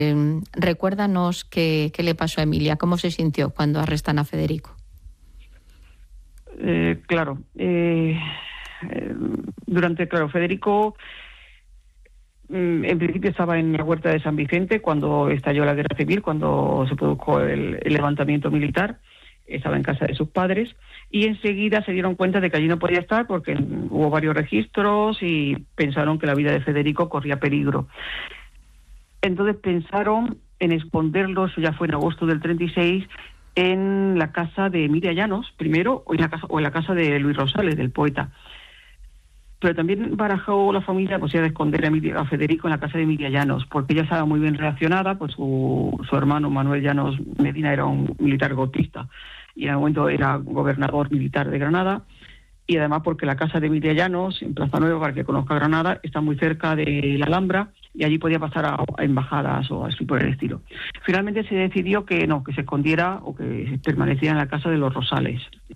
Recuérdanos qué le pasó a Emilia, cómo se sintió cuando arrestan a Federico. Federico en principio estaba en la huerta de San Vicente cuando estalló la guerra civil, cuando se produjo el levantamiento militar. Estaba en casa de sus padres y enseguida se dieron cuenta de que allí no podía estar porque hubo varios registros y pensaron que la vida de Federico corría peligro. Entonces pensaron en esconderlo, eso ya fue en agosto del 36, en la casa de Emilia Llanos, primero, o en la casa de Luis Rosales, del poeta. Pero también barajó la familia la posibilidad de esconder a Federico en la casa de Emilia Llanos, porque ella estaba muy bien relacionada, pues su hermano Manuel Llanos Medina era un militar golpista y en el momento era gobernador militar de Granada, y además porque la casa de Emilia Llanos, en Plaza Nueva, para que conozca Granada, está muy cerca de la Alhambra, y allí podía pasar a embajadas o así por el estilo. Finalmente se decidió que no, que se escondiera o que permaneciera en la casa de los Rosales.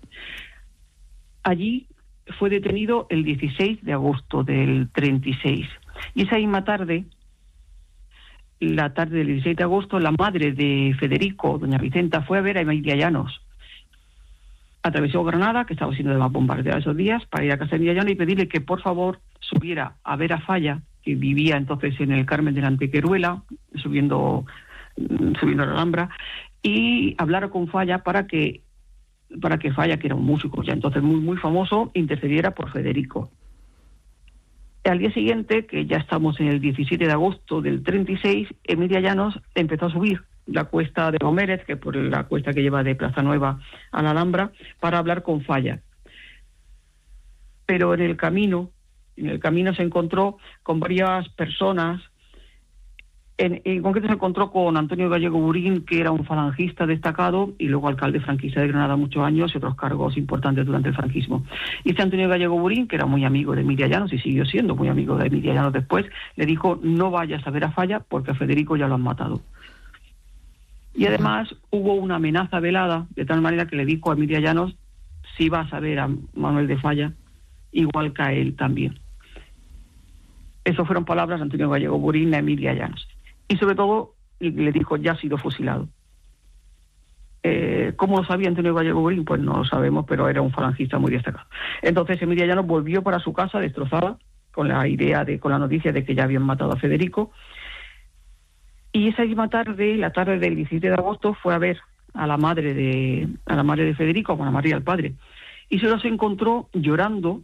Allí fue detenido el 16 de agosto del 36. Y esa misma tarde, la tarde del 16 de agosto, la madre de Federico, doña Vicenta, fue a ver a Emilia Llanos. Atravesó Granada, que estaba siendo bombardeada esos días, para ir a casa de Emilia Llanos y pedirle que por favor subiera a ver a Falla, que vivía entonces en el Carmen de la Antequeruela, subiendo a la Alhambra, y hablar con Falla para que Falla, que era un músico ya entonces muy, muy famoso, intercediera por Federico. Al día siguiente, que ya estamos en el 17 de agosto del 36, Emilia Llanos empezó a subir la cuesta de Gómez, que es por la cuesta que lleva de Plaza Nueva a la Alhambra, para hablar con Falla. Pero en el camino se encontró con varias personas. En concreto se encontró con Antonio Gallego Burín, que era un falangista destacado y luego alcalde franquista de Granada muchos años y otros cargos importantes durante el franquismo. Y este Antonio Gallego Burín, que era muy amigo de Emilia Llanos y siguió siendo muy amigo de Emilia Llanos después, le dijo: no vayas a ver a Falla porque a Federico ya lo han matado. Y además hubo una amenaza velada, de tal manera que le dijo a Emilia Llanos: si vas a ver a Manuel de Falla, igual que a él también. Esas fueron palabras de Antonio Gallego Burín a Emilia Llanos. Y sobre todo le dijo: ya ha sido fusilado. ¿Cómo lo sabía Antonio Gallego Burín? Pues no lo sabemos, pero era un falangista muy destacado. Entonces Emilia Llanos volvió para su casa destrozada, con la noticia de que ya habían matado a Federico. Y esa misma tarde, la tarde del 17 de agosto, fue a ver a la madre de Federico, con la madre y al padre. Y se los encontró llorando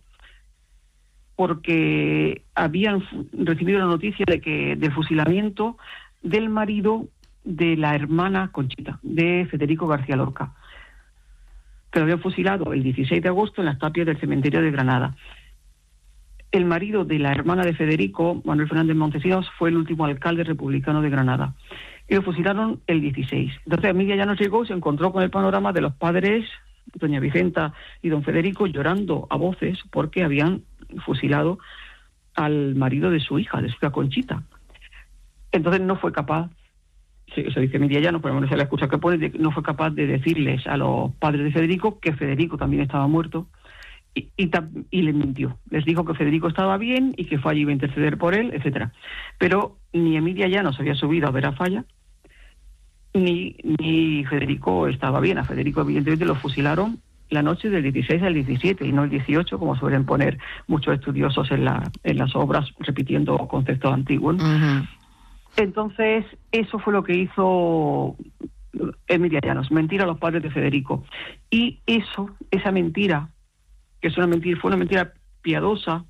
porque habían recibido la noticia del fusilamiento del marido de la hermana Conchita, de Federico García Lorca, que lo habían fusilado el 16 de agosto en las tapias del cementerio de Granada. El marido de la hermana de Federico, Manuel Fernández Montesinos, fue el último alcalde republicano de Granada. Y lo fusilaron el 16. Entonces Emilia Llanos llegó y se encontró con el panorama de los padres, doña Vicenta y don Federico, llorando a voces porque habían fusilado al marido de su hija Conchita. Entonces no fue capaz, se dice Emilia Llanos, por lo menos se la escucha que pone, no fue capaz de decirles a los padres de Federico que Federico también estaba muerto y les mintió. Les dijo que Federico estaba bien y que Falla iba a interceder por él, etcétera. Pero ni Emilia Llanos había subido a ver a Falla, ni Federico estaba bien. A Federico evidentemente lo fusilaron la noche del 16 al 17 y no el 18, como suelen poner muchos estudiosos en las obras, repitiendo conceptos antiguos. Uh-huh. Entonces, eso fue lo que hizo Emilia Llanos, mentir a los padres de Federico. Y esa mentira, que fue una mentira piadosa,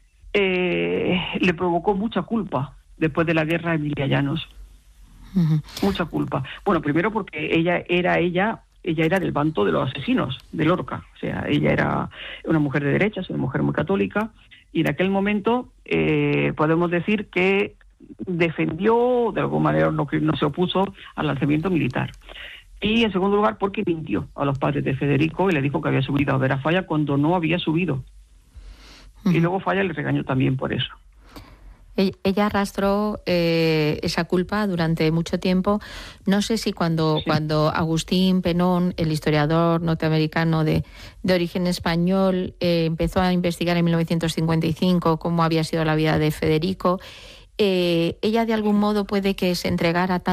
le provocó mucha culpa después de la guerra a Emilia Llanos. Uh-huh. Mucha culpa. Bueno, primero porque ella era del bando de los asesinos de Lorca. O sea, ella era una mujer de derechas, una mujer muy católica, y en aquel momento podemos decir que defendió, de alguna manera no se opuso al lanzamiento militar. Y en segundo lugar porque mintió a los padres de Federico y le dijo que había subido a ver a Falla cuando no había subido. Uh-huh. Y luego Falla le regañó también por eso. Ella arrastró esa culpa durante mucho tiempo. No sé si cuando Agustín Penón, el historiador norteamericano de origen español, empezó a investigar en 1955 cómo había sido la vida de Federico, ella de algún modo puede que se entregara